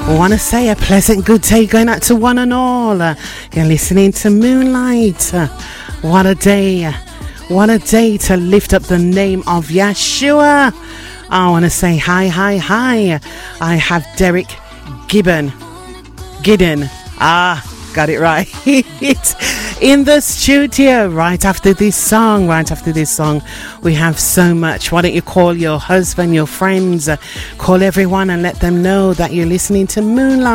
I want to say a pleasant good day going out to one and all. You're listening to Moonlight. What a day. What a day to lift up the name of Yeshua. I want to say hi. I have Derek Giddon. Got it right. In the studio right after this song. We have so much. Why don't you call your husband, your friends, call everyone and let them know that you're listening to Moonlight.